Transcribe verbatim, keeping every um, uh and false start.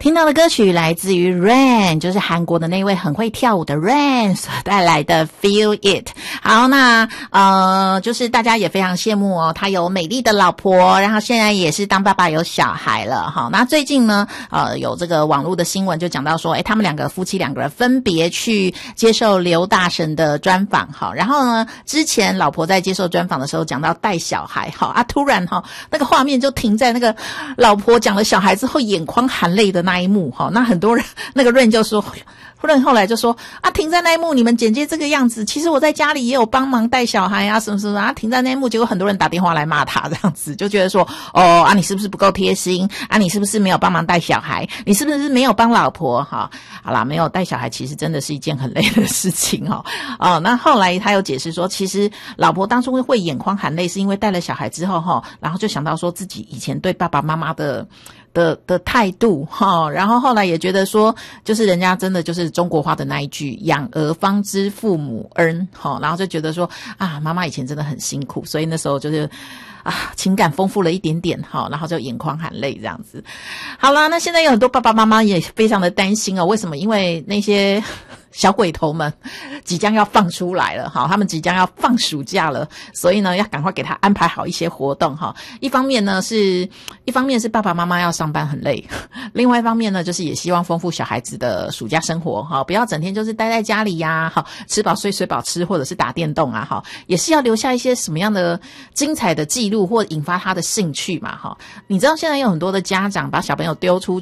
听到的歌曲来自于 Rain， 就是韩国的那位很会跳舞的 Rain 所带来的 Feel It。 好，那呃就是大家也非常羡慕哦，他有美丽的老婆，然后现在也是当爸爸有小孩了。好，那最近呢呃有这个网络的新闻就讲到说，诶他们两个夫妻两个人分别去接受刘大神的专访。好，然后呢之前老婆在接受专访的时候讲到带小孩，好啊，突然哈那个画面就停在那个老婆讲了小孩之后眼眶含泪的那一幕。好，那很多人那个 Rain 就说Rain 后来就说啊，停在那一幕你们剪接这个样子，其实我在家里也有帮忙带小孩啊什么什么啊，停在那一幕，结果很多人打电话来骂他，这样子就觉得说哦啊你是不是不够贴心啊，你是不是没有帮忙带小孩，你是不是没有帮老婆。好，好啦，没有带小孩其实真的是一件很累的事情哦。哦，那后来他有解释说，其实老婆当初会眼眶含泪是因为带了小孩之后哈，然后就想到说自己以前对爸爸妈妈的的的态度哈，然后后来也觉得说，就是人家真的就是中国话的那一句养儿方知父母恩哈，然后就觉得说啊，妈妈以前真的很辛苦，所以那时候就是啊情感丰富了一点点哈，然后就眼眶含泪这样子。好啦，那现在有很多爸爸妈妈也非常的担心哦，为什么？因为那些小鬼头们即将要放出来了，好，他们即将要放暑假了，所以呢要赶快给他安排好一些活动哈。一方面呢是一方面是爸爸妈妈要上班很累，另外一方面呢就是也希望丰富小孩子的暑假生活哈，不要整天就是待在家里呀，好，吃饱睡睡饱吃，或者是打电动啊，好，也是要留下一些什么样的精彩的记录或引发他的兴趣嘛哈。你知道现在有很多的家长把小朋友丢出